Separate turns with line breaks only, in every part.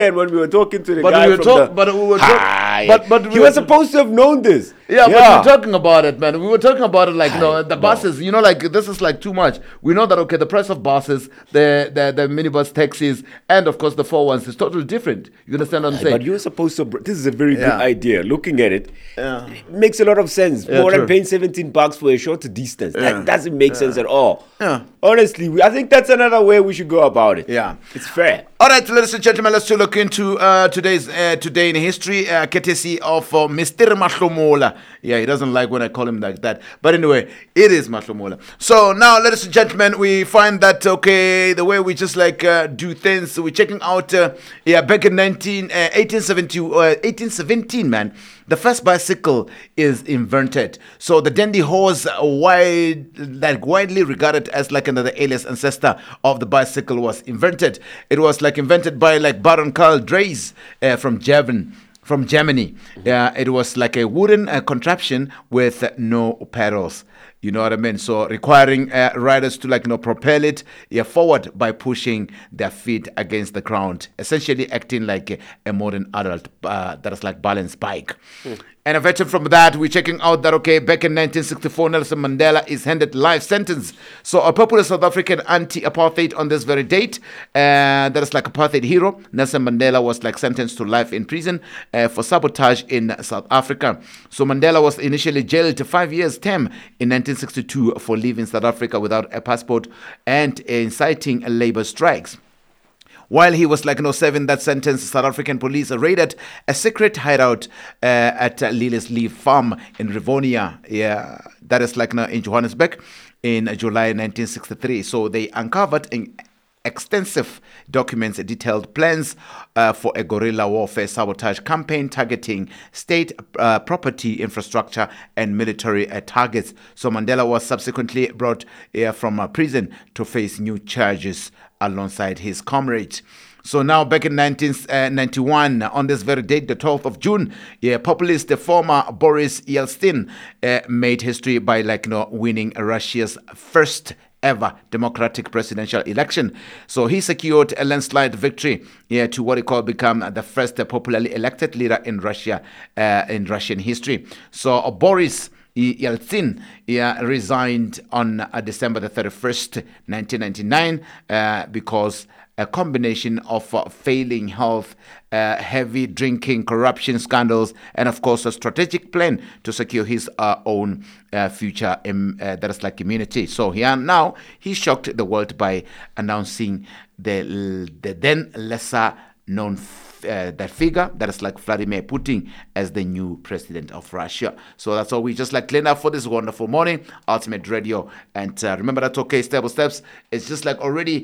And when we were talking to the
But
guy
we were
from the...
but we were
Hi.
but
He was supposed to have known this.
Yeah, but we were talking about it, man. We were talking about it like, the buses, like this is like too much. We know that, okay, the price of buses, the minibus taxis, and of course the 4 ones is totally different. You understand what I'm saying?
But you were supposed to... This is a very good idea. Looking at it, it makes a lot of sense. More than paying $17 for a short distance. That doesn't make sense at all.
Yeah.
Honestly, I think that's another way we should go about it.
Yeah.
It's fair.
All right, ladies and gentlemen, let's look into today's Today in History, courtesy of Mr. Mahlomola. Yeah, he doesn't like when I call him like that. But anyway, it is Mahlomola. So now, ladies and gentlemen, we find that, okay, the way we just like do things, we're checking out, back in 1817, man, the first bicycle is invented. So the dandy horse, widely regarded as like another alias ancestor of the bicycle, was invented. It was like invented by like Baron Karl Drais from Germany. It was like a wooden contraption with no pedals. You know what I mean? So requiring riders to propel it forward by pushing their feet against the ground, essentially acting like a modern adult that is like balance bike. And a veteran from that, we're checking out that, okay, back in 1964, Nelson Mandela is handed life sentence. So a popular South African anti-apartheid on this very date, that is like apartheid hero, Nelson Mandela was like sentenced to life in prison for sabotage in South Africa. So Mandela was initially jailed to 5 years term in 1962 for leaving South Africa without a passport and inciting labor strikes. While he was serving that sentence, South African police raided a secret hideout at Liliesleaf Farm in Rivonia. Yeah, that is in Johannesburg in July 1963. So they uncovered extensive documents, detailed plans for a guerrilla warfare sabotage campaign targeting state property, infrastructure, and military targets. So Mandela was subsequently brought from prison to face new charges alongside his comrades. So now back in 1991, on this very date, the 12th of June, populist the former Boris Yeltsin made history by winning Russia's first ever democratic presidential election. So he secured a landslide victory to what he called become the first popularly elected leader in Russia, in Russian history. So Boris Yeltsin resigned on December the 31st, 1999, because a combination of failing health, heavy drinking, corruption scandals, and of course a strategic plan to secure his own future that is like immunity. So now he shocked the world by announcing the then lesser known that figure that is like Vladimir Putin as the new president of Russia. So that's all we just clean up for this wonderful morning, Ultimate Radio. And remember that, okay, Stable Steps is just already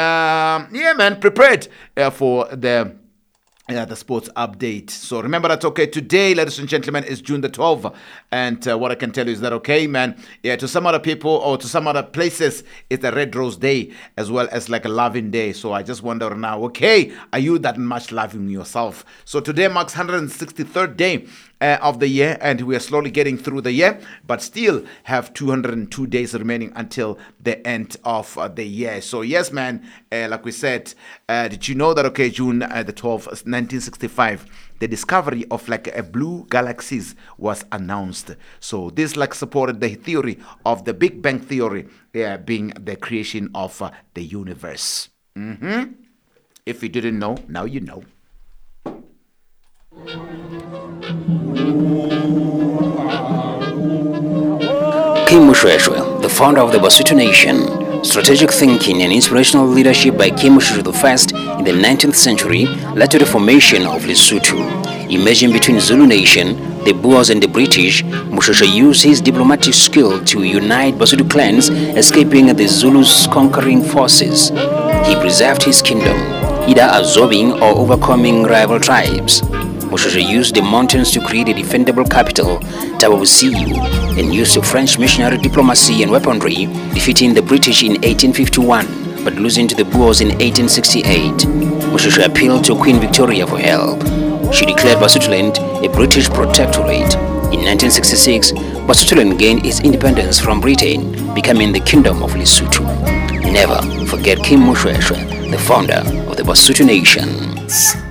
prepared for the sports update. So remember that, okay, today, ladies and gentlemen, is June the 12th. And what I can tell you is that, okay, man, to some other people or to some other places, it's a Red Rose Day as well as a loving day. So I just wonder now, okay, are you that much loving yourself? So today marks 163rd day of the year, and we are slowly getting through the year, but still have 202 days remaining until the end of the year. So yes, man, like we said, did you know that, okay, June the 12th, 1965, the discovery of a blue galaxies was announced. So this supported the theory of the Big Bang Theory, being the creation of the universe. If you didn't know, now you know.
Kim Mushweshwe, the founder of the Basotho Nation. Strategic thinking and inspirational leadership by Kim Mushweshwe I in the 19th century led to the formation of Lesotho. Emerging between Zulu Nation, the Boers and the British, Mushweshwe used his diplomatic skill to unite Basotho clans, escaping the Zulus' conquering forces. He preserved his kingdom, either absorbing or overcoming rival tribes. Mushweshwe used the mountains to create a defendable capital, Tabobusiyu, and used French missionary diplomacy and weaponry, defeating the British in 1851, but losing to the Boers in 1868. Mushweshwe appealed to Queen Victoria for help. She declared Basotholand a British protectorate. In 1966, Basotholand gained its independence from Britain, becoming the Kingdom of Lesotho. Never forget Kim Mushweshwe, the founder of the Basotho Nation.